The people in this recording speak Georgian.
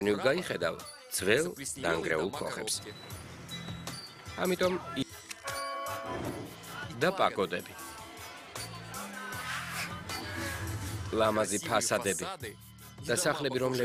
ნუ გაიხედავ ძველ დანგრეულ ქოხებს. ამიტომ და პაგოდები. ლამაზი ფასადები და სახლები, რომლებიც